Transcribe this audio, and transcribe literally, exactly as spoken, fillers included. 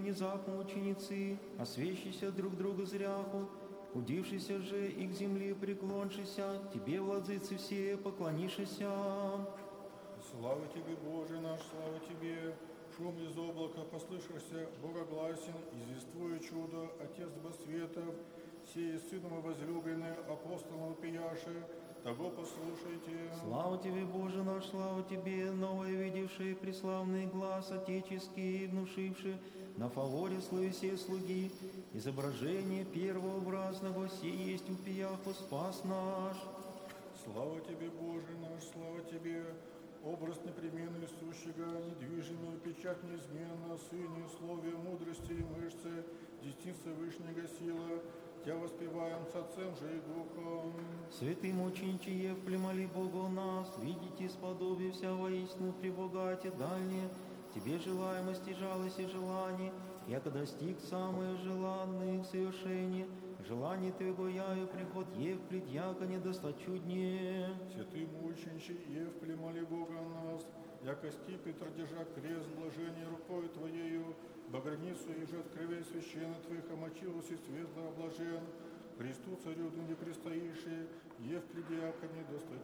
внезапно ученицы, освящися друг друга зряху, удившися же и к земле преклоншися, тебе, владыцы все, поклонишися. Слава тебе, Боже наш, слава тебе! Шум из облака послышался, богогласен, извествуя чудо, Отец Босветов, сей Сыном возлюбленный, апостолом пияше, того послушайте. Слава тебе, Боже наш, слава тебе, новое видевший преславный глаз отеческий, внушивший на фаворе славе слуги, изображение первообразного, сей есть у пияху спас наш. Слава тебе, Боже наш, слава тебе! Образ непременный сущего, недвижимый, печать неизменна, Сыне, Слове, мудрости и мышцы, десница Вышнего сила, Тя воспеваем с Отцем же и Духом. Святый мучениче Евкле, моли Бога у нас, видите, сподобие вся воистину прибогате дальнее, тебе желаемости, жалости, желаний, яко достиг самых желанных совершений, желаний Твоего яю приход Евкле, яко недосточуднее. Святый мучениче Евкле, моли Бога о нас, яко скипетр, держа крест, блажение рукою Твоею, багряницу и же от кровей священных Твоих омочился светло облажен, Христу царю да не предстоишь, Евкле, яко недосточуднее.